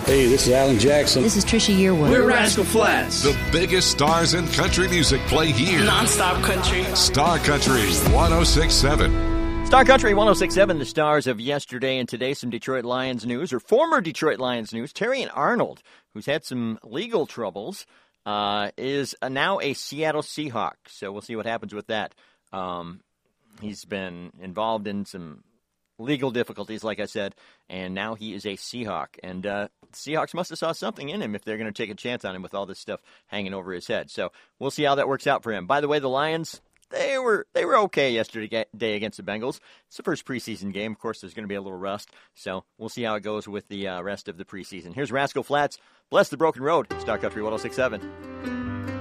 Hey, this is Alan Jackson. This is Trisha Yearwood. We're Rascal Flatts. The biggest stars in country music play here. Non-stop country. Star Country 106.7. Star Country 106.7, the stars of yesterday and today. Some Detroit Lions news, or former Detroit Lions news. Terrion Arnold, who's had some legal troubles, is now a Seattle Seahawk. So we'll see what happens with that. He's been involved in some legal difficulties, like I said, and now he is a Seahawk. And Seahawks must have saw something in him if they're going to take a chance on him with all this stuff hanging over his head. So we'll see how that works out for him. By the way, the Lions, they were okay yesterday against the Bengals. It's the first preseason game. Of course, there's going to be a little rust, so we'll see how it goes with the rest of the preseason. Here's Rascal Flatts, Bless the Broken Road, Star Country 106.7.